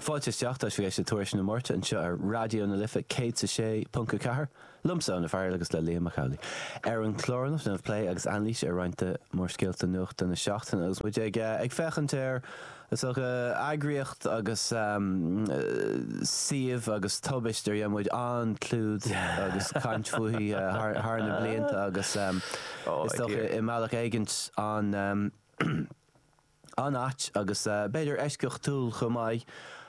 Fáilte teachta sé sé tuairis na mórta an seo ar radio na lifa cé sa sé punca cahar lumsa na fear agus le Liam McCauley. Ar an chlóranmh na play agus anlís ar roiinte mór scéalta nucht na seachtain agus muid ag fechant ar agriocht agus siomh agus tubaiste ar muid an clúd agus caint fuí thar na blianta agus is i meach éigent an áit agus beidir eisceach túil chumáid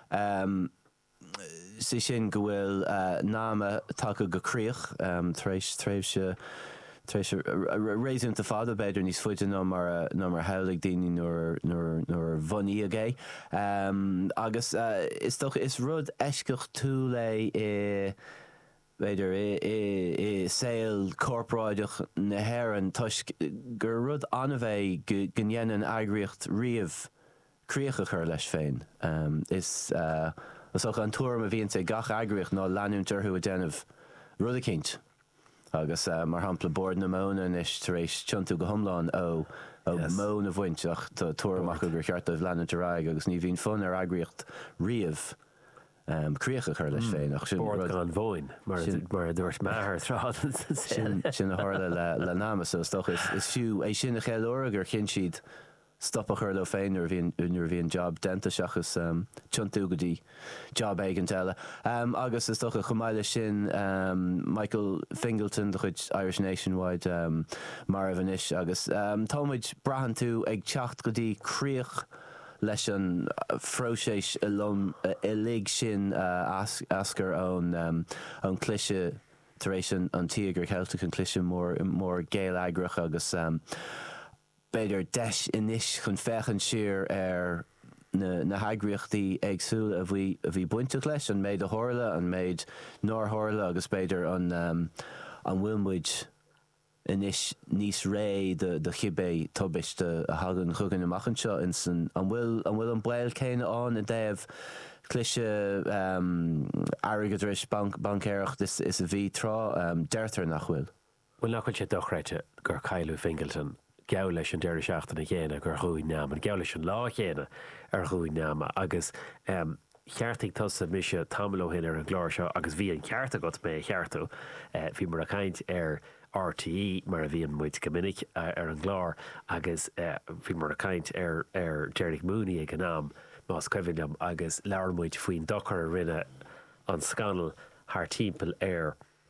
sí sin go bhfuil náma take go críoch tréimhse réisiúnta fada beidir níos fuide nó mar heigh daoine nóair bhaní a gé. Agus is rud eisceach tú le beidir i saoil corpráideach na hÉireann gur rud anna bheith go gnéanann agriocht riamh críocha chur leis féin. Is an túm a bhíonn sé gach agriocht ná leanúntarthú a déanamh rud a cinnt. Agus mar hampla board na móna is tar éis tiontú go thomláin ó món a bhaintach tá túramach gur cheartah leanúntaráig agus ní bhíon fun ar agriocht riamh críocha chur leis féin. Bord gan bhin mar dúirt methir trád sin a hála le náma so stoch is fiú é sin a chéile gur chin siad stoppa chur le féin nuair bhíon job denta seachas tiontú go dtí job éigen teile. Agus is stocha chumáile sin Michael Fingleton de chuid Irish Nationwide mar a bhanis agus támuid brahan tú ag teacht go dtí críoch leis an fróiséis i lig sin ascar ón clise tar éis an tíagur Celtic an clise mór géal agrach agus beidir deis inis chun fechan siar ar na hagriochtaí agsúil a bhí buinteach leis an méid a tharla an méid nóir tharla agus beidir an bhfuilmuid inis níos ré de chibé tubaiste a hagann chugan amachchan seo an bhfuil an bhil céine an a déobh clise airgadris bancéireacht is a bhí trá deirtar nach bhfuil. Bhfuil nach chuid sé dochreite gur Cailú Fingleton geall leis an deir seachtainna chéine gur chuaigh neama, geall leis an lá chéine ar chuaigh neama agus cheartaigh tusa mise tamló hin ar an gláir seo agus bhí an cearta go mé cheartú bhí mar a caint ar RTE mar a bhíon muid go minic ar an gláir agus bhí mar a caint ar Derek Mooney ag an am más coimhneam agus leabharmuid faoin dochar a rinne an scanal thar timpeall ar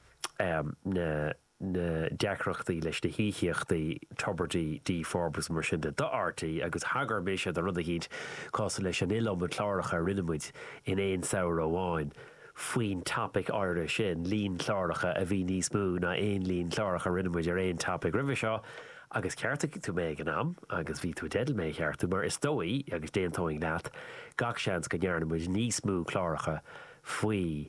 na deacreachtaí leis de hííochtaí tubertí dí forbus mar sin de RTE agus hagar béise de rud a híd cása leis an ilm an chláiricha rinnemuid in éon saoir amháin faoin topic áire sin líon chláiricha a bhí níos mú na éon líon chláiricha rinnemuid ar éon topic rih seo agus ceartta tú mé an am agus bhí tú dedal mé cheartú mar is dóí agus déantóing leat gach seans go dearnmuid níos mú chláiricha faoi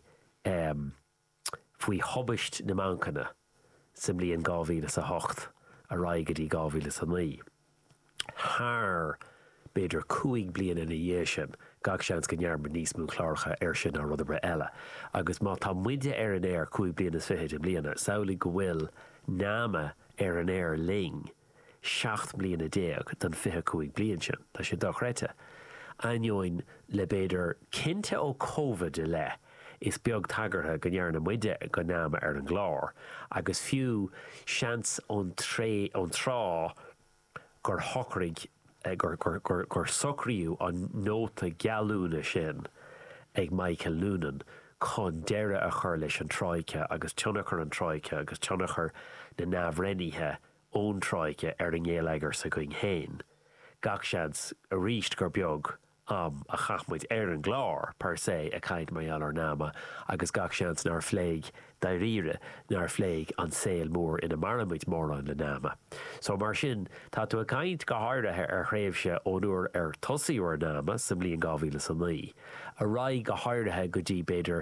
hobbist na mancanna sim líon 2008 a raigadí 2009. Thar beidir 5 bliana in a dhé sin gach seans go nearmar níos mú chláiricha ar sin a rud bre eile. Agus má tá muide ar an air 5 bliana is fiche bliana, saola go bhfuil náma ar an air ling 7 bliana déag don 25 blian sin. Tá sé dochreite. Ainneoin le beidir cinnte ó COVID le is beag tagartha go nearna muide go náma ar an gláir agus fiú seans ón trá gur hochraigh gur socríú an nóta gealúna sin ag Michael Noonan chun deire a chur leis an tráice agus tionachar an tráice agus tionachar na námhrenithe ón tráice ar an ggéalaigear sa going héin. Gach seans a ríist gur beag a chachmuid ar an gláir per se a caint mai ar náma agus gach seans nar phléig daíre nar phléig an saoil mór ina marmuid mór an le náma. So mar sin tá tú a caint go háirithe ar chréimhse ónúair ar tosaíú ar náma sa bliain 2009. A raig go háirithe go dtí beidir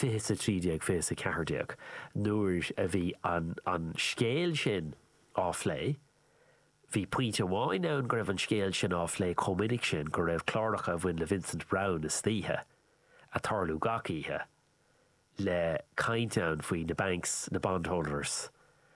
23-24 nuair a bhí an scéal sin á phlé. Bhí puinte bháin ann go raibh an scéal sin á phlé cominic sin go raibh chláiricha bhain le Vincent Brown is títhe a tarlú gacíthe le caint ann faoi na banks na bondholders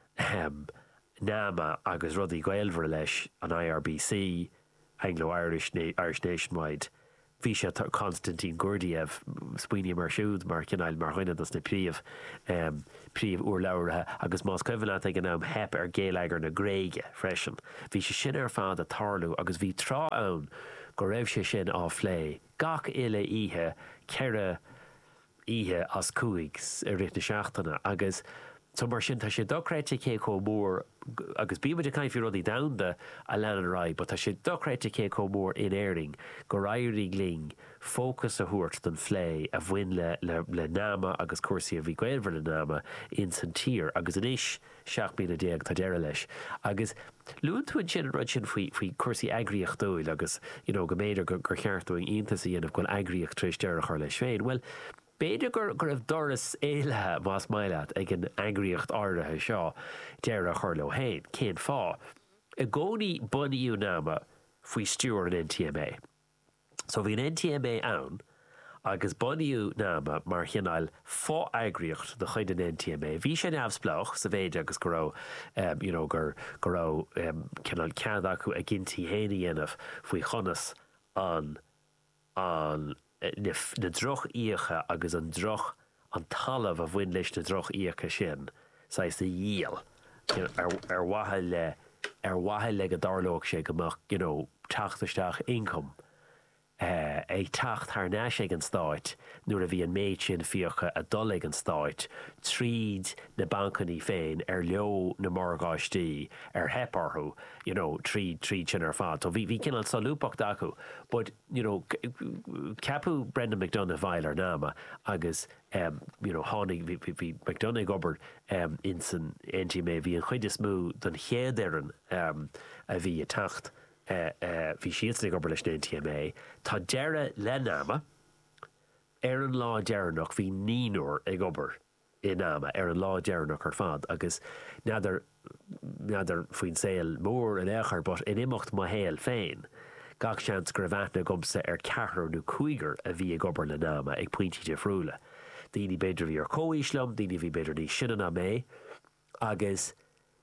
náma agus rudaí gailmhar leis an IRBC, Anglo-Irish Nationwide Bhí sé Constantine Gurdjieff spoine mar siúd mar cinál mar chuine na príomh uair leabhartha agus más coimhneat ag an am hep ar géalagar na gréige freisin. Bhí sé sin ar fád a tarlú agus bhí trá ann go raibh sé sin á phlé. Gach ile ihe ceire ihe as cuaig ar rith na seachtainna agus so mar sin tá sé docréite cé có mór agus bíime de caiimh rudí damda a lean ra, but tá sé docréite cé có mór in éiring go rairí gling fócas a thuirt den phlé a bhain le náma agus cuasaí a bhí gailbhar le náma in san tír agus in isis 7,000 tá deire leis agus lún tú sin rud sin faoi cuasaí agriocht dúil agus go méidir gur cheartúing iontas a dhéanamh goil agriocht tríéis deire chuir leis féin. Well, béidir gur raibh doras éilethe más maileat ag an agriocht áirithe seo deire chuir le héin cén fá. I gcónaí bunaíú náma faoi stúr an NTMA. So bhí an NTMA ann agus bunaíú náma mar chinál fá agriocht de chuid an NTMA. Bhí sé neamhsplach sa bhéide agus go raibh cinál cead acu a gintí héana dhéanamh faoi chonas an na droch íocha agus an droch an talamh a bhain leis na droch íocha sin sa is a díal ar wathe le go darlóg sé gomach teachtasteach income ag tacht th náis ag an stáit nuair a bhí an méid sin fiocha a dul ag an stáit tríd na bancaní féin ar leo na margáistí ar heparthú tríd sin ar fad. So bhí cinál salúpacht acu, but ceapú Brendan McDonagh bhail ar náma agus tháinig bhí McDonagh obair in san NTMA bhí an chuid is mú don chéadéireann a bhí a tacht bhí siad ag obair leis na NTMA. Tá deire le náma ar an lá dearnach bhí níúir ag obair i náma ar an lá dearnach ar fad agus neidir faoin saoil mór an éair, but in imimecht má héal féin gach seans gur bhheithna gomsa ar 4 nó 5 a bhí ag obair le náma ag pointí de friúla. Daoine beidir bhí ar cóíslam, daoine bhí beidir ní sinan a mé agus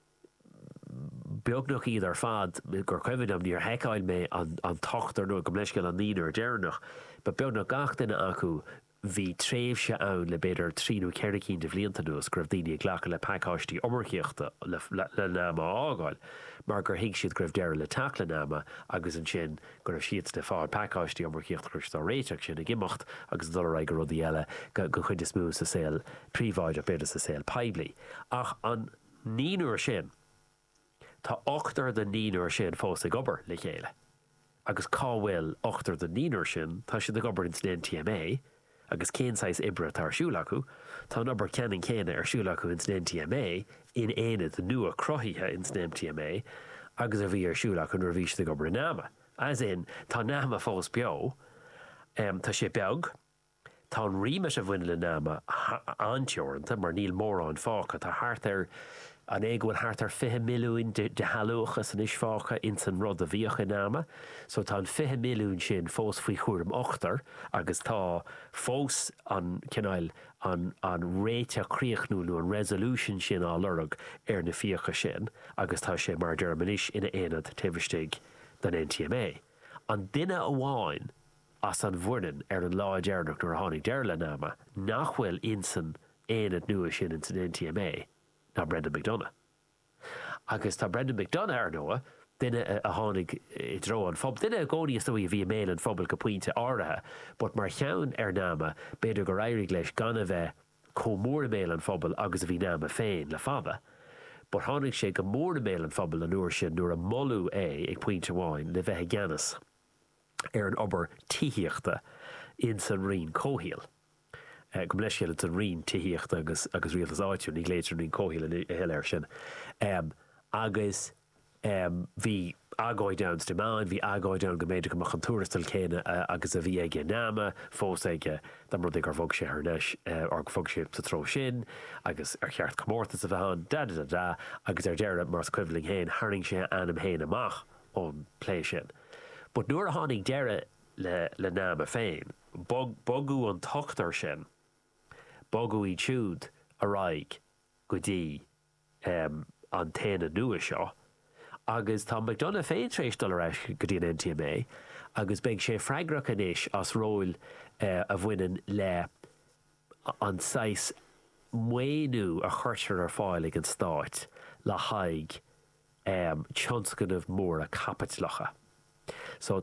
beagnach iad ar fad gur cuimhnam níor heiceáil mé an tochtar nó go leisceil an níonar dearnach, ba beagnach gach duine acu bhí tréimhse ann le beidir 3 nó 4 de bhlianta nuas gur daoine ghlacha le pacáistí ommarchéachta le náma ágáil, mar gur hiig siad gribh deire le tac le náma agus an sin gur siad de fáil pacáistí ommarchéachta chuir tá réiteach sin ag imimecht agus dul ag go rudí eile go chuid is mú sa saoil príomháid a beidir sa saoil peibli. Ach an níúir sin tá 8 den níúir sin fós ag obair le chéile. Agus cáhfuil 8 den níúir sin tá siad ag obair in san NTMA agus céanáis ibre tar siúla acu, tá an obair ceann céine ar siúla acu in san NTMA in éad nua crothaithe in san NTMA agus a bhí ar siúla acu nuair bhí siad ag obair náma. As in, tá náma fós beo, tá sé beag, tá an riime a bhaine le náma anteoranta mar níl mór an fácha, tá thart ar an éagúil thart ar 5 milliún de halúchas an isfácha in san rud a bhíocha náma, so tá an 5 milliún sin fós faoi chuairm 8 agus tá fós an cinál an réite chríochnú nó an resolution sin á lorug ar na fíocha sin agus tá sé mar dearmanis ina éad taobhaisteach den NTMA. An duine amháin as an bhhuireann ar an lá dearnach nuair a tháinig deir le náma nachhfuil insan éad nua sin in san NTMA ná Brendan McDonagh. Agus tá Brendan McDonagh ar nua duine a tháinig I dro an fphobal. Duine a gcónaí is dói a bhí méil an fphobal go puinte áirithe, but mar cheann ar náma beidir go éirigh leis gan a bheith comór méil an fphobal agus a bhí náma féin le fada. But tháinig sé go mór méil an fphobal an uair sin nuair a molú ag puinte amháin le bheith geanas ar an obair tííochta in san rion cóhíal. Go leis an rion tííochta agus rialtas áitiú ní léitir rion cóhíal a heileir sin. Agus bhí agáid downs de man, bhí agáid down go méidir go an túrastal céine agus a bhí ag náma fós ige dam rud ag ar bhog sé ar neis ar go fog sé sa tro sin agus ar cheart commórtas a bheitán da agus ar deire mar cuiling héin haring sé anam héin amach ón plé sin. But nuair a tháinig deire le náma féin, bogú an tochtar sin, bogú I siúd a raig go dtí an téine nua seo, agus tá McDonagh féin tréis dul ar eis go dtí an NTMA, agus beag sé freigrach inis as ról a bhainean le an sais muoinú a chuirtear ar fáil ag an stáit le haig tionscanmh mór a capitlacha.